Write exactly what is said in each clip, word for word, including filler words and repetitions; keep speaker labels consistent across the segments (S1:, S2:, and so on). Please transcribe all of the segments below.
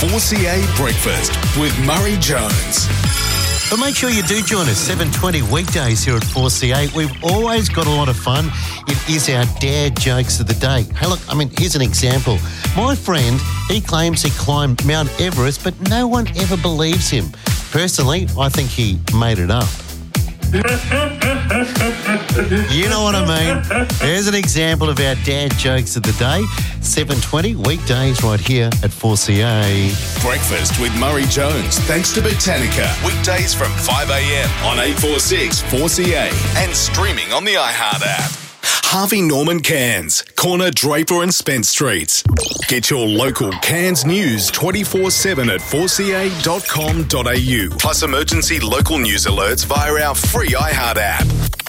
S1: four C A Breakfast with Murray Jones.
S2: But make sure you do join us, seven twenty weekdays here at four C A. We've always got a lot of fun. It is our dad jokes of the day. Hey, look, I mean, here's an example. My friend, he claims he climbed Mount Everest, but no one ever believes him. Personally, I think he made it up. You know what I mean? There's an example of our dad jokes of the day. seven twenty weekdays right here at four C A.
S1: Breakfast with Murray Jones, thanks to Botanica. Weekdays from five a.m. on eight forty-six four C A and streaming on the iHeart app. Harvey Norman Cairns, corner Draper and Spence Streets. Get your local Cairns news twenty-four seven at four c a dot com dot a u. Plus emergency local news alerts via our free iHeart app.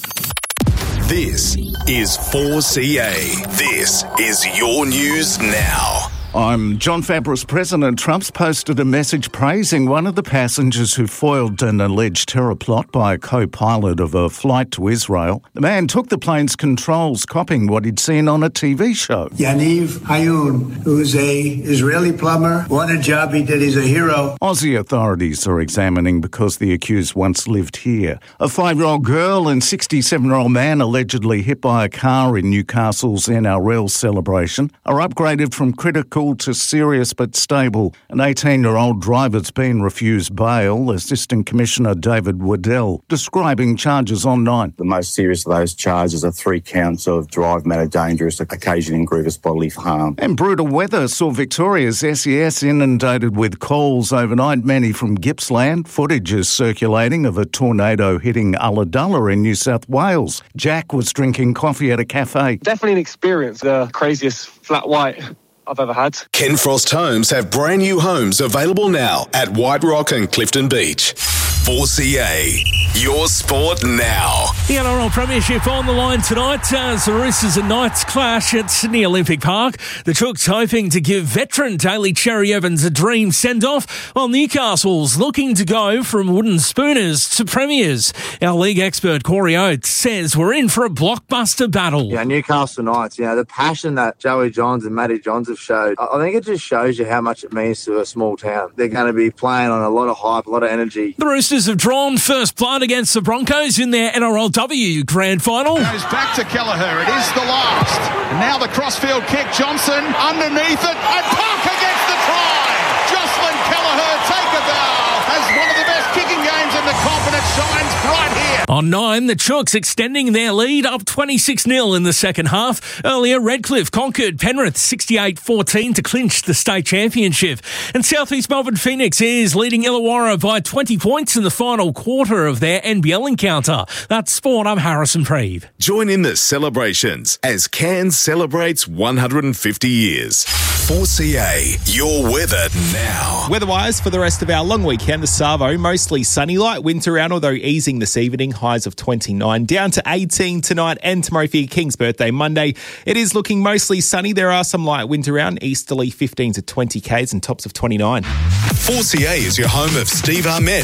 S1: This is four C A. This is your news now.
S3: I'm John Fabris. President Trump's posted a message praising one of the passengers who foiled an alleged terror plot by a co-pilot of a flight to Israel. The man took the plane's controls, copying what he'd seen on a T V show.
S4: Yaniv Hayun, who's a Israeli plumber, what a job he did. He's a hero.
S3: Aussie authorities are examining because the accused once lived here. A five-year-old girl and sixty-seven-year-old man allegedly hit by a car in Newcastle's N R L celebration are upgraded from critical to serious but stable. An eighteen-year-old driver's been refused bail, Assistant Commissioner David Waddell describing charges online.
S5: The most serious of those charges are three counts of drive matter dangerous, occasioning grievous bodily harm.
S3: And brutal weather saw Victoria's S E S inundated with coals overnight, many from Gippsland. Footage is circulating of a tornado hitting Ulladulla in New South Wales. Jack was drinking coffee at a cafe.
S6: Definitely an experience, the craziest flat white I've ever had.
S1: Ken Frost Homes have brand new homes available now at White Rock and Clifton Beach. four C A, your sport now.
S7: The N R L Premiership on the line tonight as the Roosters and Knights clash at Sydney Olympic Park. The Chooks hoping to give veteran Daly Cherry Evans a dream send-off, while Newcastle's looking to go from wooden spooners to premiers. Our league expert Corey Oates says we're in for a blockbuster battle.
S8: Yeah, Newcastle Knights, you know, the passion that Joey Johns and Matty Johns have showed, I think it just shows you how much it means to a small town. They're going to be playing on a lot of hype, a lot of energy.
S7: The Roosters have drawn first blood against the Broncos in their N R L W Grand Final.
S9: Goes back to Kelleher. It is the last. And now the crossfield kick. Johnson underneath it. And Park against the try. Jocelyn Kelleher, take a bow. Has one of the best kicking games in the comp, and it shines right here.
S7: On nine, the Chooks extending their lead up twenty-six nil in the second half. Earlier, Redcliffe conquered Penrith sixty-eight fourteen to clinch the state championship. And South East Melbourne Phoenix is leading Illawarra by twenty points in the final quarter of their N B L encounter. That's sport. I'm Harrison Preeve.
S1: Join in the celebrations as Cairns celebrates one hundred fifty years. four C A, your weather now.
S10: Weather-wise, for the rest of our long weekend, the Savo, mostly sunny, light wind around, although easing this evening, highs of twenty-nine, down to eighteen tonight and tomorrow for your King's birthday Monday. It is looking mostly sunny. There are some light wind around, easterly fifteen to twenty k's and tops of twenty-nine.
S1: four C A is your home of Steve Ahmed